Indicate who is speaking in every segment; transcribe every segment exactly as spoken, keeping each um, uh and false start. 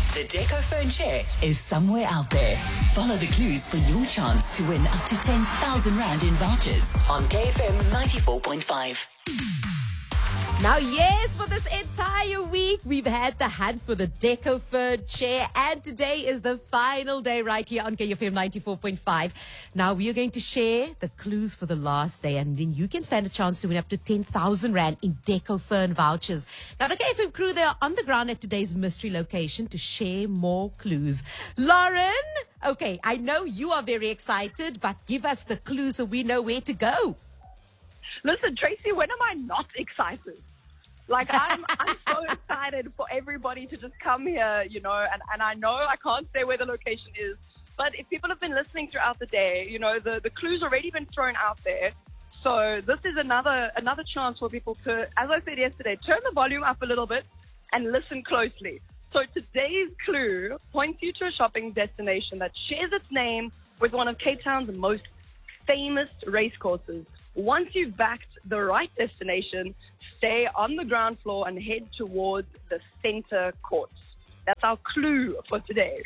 Speaker 1: The Decophone chair is somewhere out there. Follow the clues for your chance to win up to ten thousand rand in vouchers on K F M ninety-four point five.
Speaker 2: Now, yes, for this entire week, we've had the hunt for the Decophone chair, and today is the final day right here on K F M ninety-four point five. Now, we are going to share the clues for the last day, and then you can stand a chance to win up to ten thousand rand in Decophone vouchers. Now, the K F M crew, they are on the ground at today's mystery location to share more clues. Lauren, okay, I know you are very excited, but give us the clues so we know where to go.
Speaker 3: Listen, Tracy, when am I not excited? Like, I'm I'm so excited for everybody to just come here, you know, and, and I know I can't say where the location is, but if people have been listening throughout the day, you know, the, the clue's already been thrown out there. So this is another another chance for people to, as I said yesterday, turn the volume up a little bit and listen closely. So today's clue points you to a shopping destination that shares its name with one of Cape Town's most famous racecourses. Once you've backed the right destination, stay on the ground floor and head towards the center court. That's our clue for today.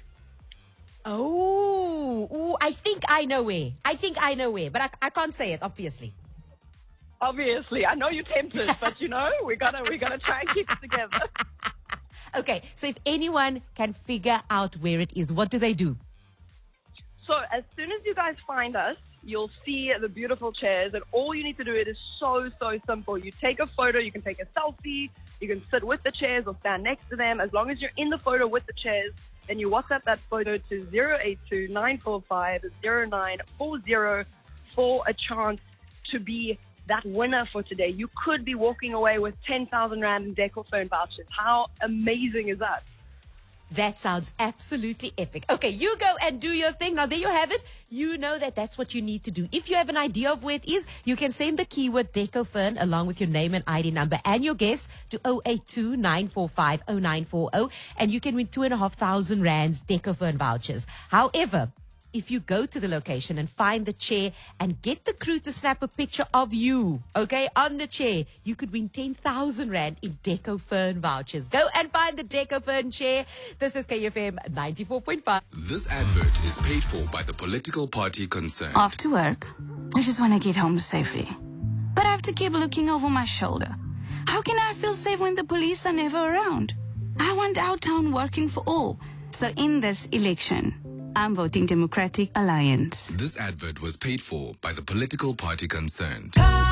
Speaker 2: Oh, ooh, I think I know where. I think I know where, but I, I can't say it, obviously.
Speaker 3: Obviously, I know you're tempted, but you know, we gotta we gotta try and keep it together.
Speaker 2: Okay, so if anyone can figure out where it is, what do they do?
Speaker 3: So as soon as you guys find us, you'll see the beautiful chairs, and all you need to do, it is so, so simple. You take a photo, you can take a selfie, you can sit with the chairs or stand next to them. As long as you're in the photo with the chairs, then you WhatsApp that photo to zero eight two nine four five zero nine four zero for a chance to be that winner for today. You could be walking away with ten thousand rand in Decophone vouchers. How amazing is that?
Speaker 2: That sounds absolutely epic. Okay, you go and do your thing. Now, there you have it. You know that that's what you need to do. If you have an idea of where it is, you can send the keyword Decophone along with your name and I D number and your guess to zero eight two nine four five zero nine four zero, and you can win two and a half thousand rands Decophone vouchers. However, if you go to the location and find the chair and get the crew to snap a picture of you, okay, on the chair, you could win ten thousand rand in Decophone vouchers. Go and find the Decophone chair. This is K F M ninety-four point five.
Speaker 4: This advert is paid for by the political party concerned.
Speaker 5: After work, I just want to get home safely. But I have to keep looking over my shoulder. How can I feel safe when the police are never around? I want our town working for all. So in this election, I'm voting Democratic Alliance.
Speaker 4: This advert was paid for by the political party concerned.